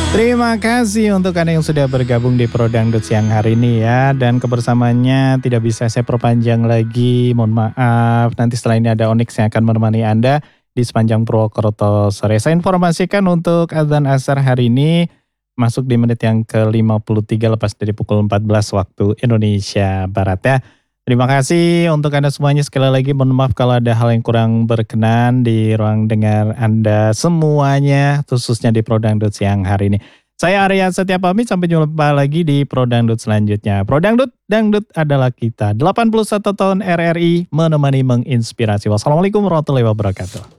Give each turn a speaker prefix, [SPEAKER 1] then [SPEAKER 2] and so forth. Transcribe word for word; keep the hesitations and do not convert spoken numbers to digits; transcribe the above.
[SPEAKER 1] Terima kasih untuk Anda yang sudah bergabung di Pro Dangdut siang hari ini ya. Dan kebersamaannya tidak bisa saya perpanjang lagi, mohon maaf. Nanti setelah ini ada Onyx yang akan menemani Anda di sepanjang Purwokerto sore. Saya informasikan untuk adzan asar hari ini masuk di menit yang ke lima puluh tiga lepas dari pukul empat belas waktu Indonesia Barat ya. Terima kasih untuk Anda semuanya. Sekali lagi mohon maaf kalau ada hal yang kurang berkenan di ruang dengar Anda semuanya, khususnya di Pro Dangdut siang hari ini. Saya Arya Setia pamit, sampai jumpa lagi di Pro Dangdut selanjutnya. Pro Dangdut, Dangdut adalah kita. delapan puluh satu tahun R R I menemani menginspirasi. Wassalamualaikum warahmatullahi wabarakatuh.